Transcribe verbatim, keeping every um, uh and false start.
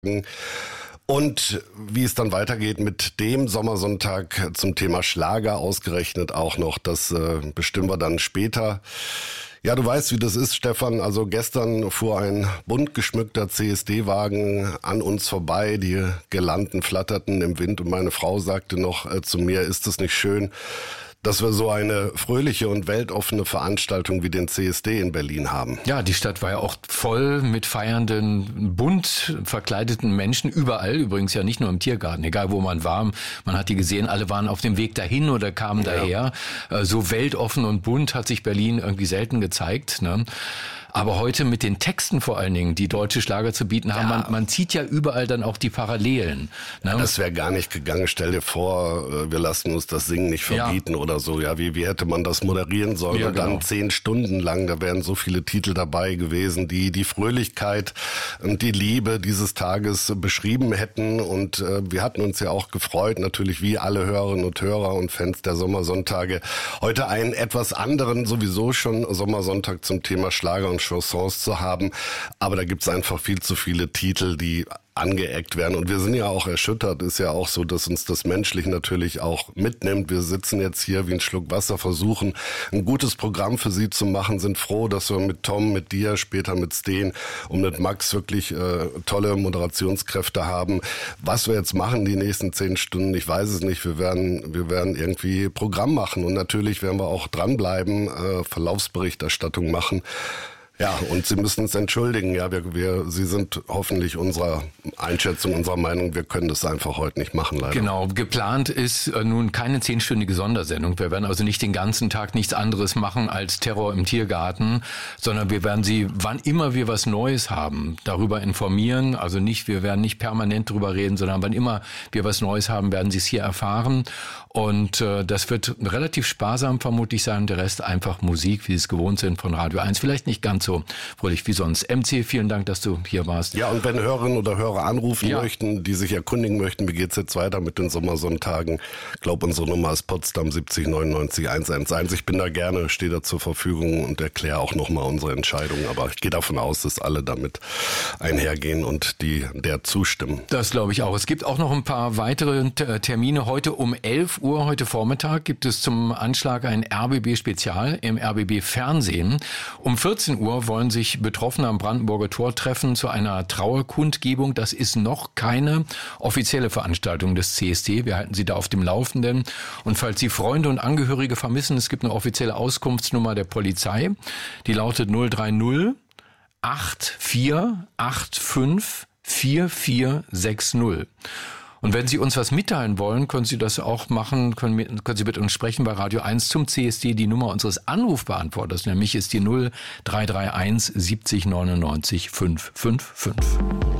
Und wie es dann weitergeht mit dem Sommersonntag zum Thema Schlager ausgerechnet auch noch, das äh, bestimmen wir dann später. Ja, du weißt, wie das ist, Stefan. Also gestern fuhr ein bunt geschmückter C S D-Wagen an uns vorbei. Die Girlanden flatterten im Wind und meine Frau sagte noch äh, zu mir, ist es nicht schön, dass wir so eine fröhliche und weltoffene Veranstaltung wie den C S D in Berlin haben. Ja, die Stadt war ja auch voll mit feiernden, bunt verkleideten Menschen, überall, übrigens ja nicht nur im Tiergarten, egal wo man war, man hat die gesehen, alle waren auf dem Weg dahin oder kamen ja. daher. So weltoffen und bunt hat sich Berlin irgendwie selten gezeigt, ne? Aber heute mit den Texten vor allen Dingen, die deutsche Schlager zu bieten haben, ja. man, man zieht ja überall dann auch die Parallelen. Ne? Ja, das wäre gar nicht gegangen. Stell dir vor, wir lassen uns das Singen nicht verbieten ja. oder so. Ja, wie, wie hätte man das moderieren sollen? Ja, und dann genau. zehn Stunden lang, da wären so viele Titel dabei gewesen, die die Fröhlichkeit und die Liebe dieses Tages beschrieben hätten. Und äh, wir hatten uns ja auch gefreut, natürlich wie alle Hörerinnen und Hörer und Fans der Sommersonntage, heute einen etwas anderen, sowieso schon Sommersonntag zum Thema Schlager und Chansons zu haben, aber da gibt's einfach viel zu viele Titel, die angeeckt werden und wir sind ja auch erschüttert, ist ja auch so, dass uns das menschlich natürlich auch mitnimmt. Wir sitzen jetzt hier wie ein Schluck Wasser, versuchen ein gutes Programm für Sie zu machen, sind froh, dass wir mit Tom, mit dir, später mit Steen und mit Max wirklich äh, tolle Moderationskräfte haben. Was wir jetzt machen die nächsten zehn Stunden, ich weiß es nicht, wir werden, wir werden irgendwie Programm machen und natürlich werden wir auch dranbleiben, äh, Verlaufsberichterstattung machen. Ja, und Sie müssen uns entschuldigen. Ja, wir, wir, Sie sind hoffentlich unserer Einschätzung, unserer Meinung, wir können das einfach heute nicht machen, leider. Genau, geplant ist äh, nun keine zehnstündige Sondersendung. Wir werden also nicht den ganzen Tag nichts anderes machen als Terror im Tiergarten, sondern wir werden Sie, wann immer wir was Neues haben, darüber informieren. Also nicht, wir werden nicht permanent drüber reden, sondern wann immer wir was Neues haben, werden Sie es hier erfahren. Und äh, das wird relativ sparsam vermutlich sein. Der Rest einfach Musik, wie Sie es gewohnt sind von Radio eins. Vielleicht nicht ganz so fröhlich wie sonst. M C, vielen Dank, dass du hier warst. Ja, und wenn Hörerinnen oder Hörer anrufen ja. möchten, die sich erkundigen möchten, wie geht's jetzt weiter mit den Sommersonntagen? Ich glaube, unsere Nummer ist Potsdam siebzig neunundneunzig hunderteins. Ich bin da gerne, stehe da zur Verfügung und erkläre auch nochmal unsere Entscheidung. Aber ich gehe davon aus, dass alle damit einhergehen und die der zustimmen. Das glaube ich auch. Es gibt auch noch ein paar weitere Termine. Heute um elf Uhr, heute Vormittag, gibt es zum Anschlag ein R B B-Spezial im R B B-Fernsehen. Um vierzehn Uhr wollen sich Betroffene am Brandenburger Tor treffen zu einer Trauerkundgebung. Das ist noch keine offizielle Veranstaltung des C S D. Wir halten Sie da auf dem Laufenden. Und falls Sie Freunde und Angehörige vermissen, es gibt eine offizielle Auskunftsnummer der Polizei. Die lautet null drei null acht vier acht fünf vier vier sechs null. Und wenn Sie uns was mitteilen wollen, können Sie das auch machen, können, können Sie mit uns sprechen bei Radio eins zum C S D. Die Nummer unseres Anrufbeantworters, nämlich ist die null drei drei eins siebzig neunundneunzig fünf fünf fünf.